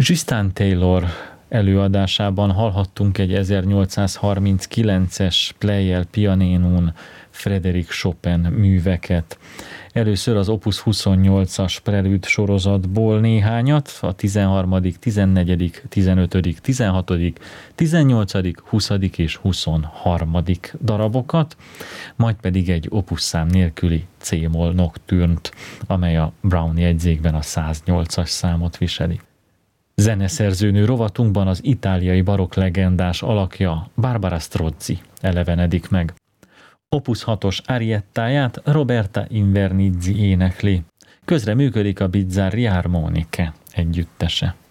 Justin Taylor előadásában hallhattunk egy 1839-es Pleyel pianinón Frédéric Chopin műveket. Először az Opus 28-as prelűd sorozatból néhányat, a 13., 14., 15., 16., 18., 20. és 23. darabokat, majd pedig egy opus szám nélküli C-moll nocturnt, amely a Brown jegyzékben a 108-as számot viseli. Zeneszerzőnő rovatunkban az itáliai barokk legendás alakja Barbara Strozzi elevenedik meg. Opus 6-os ariettáját Roberta Invernizzi énekli. Közre működik a Bizzarri Armoniche együttese.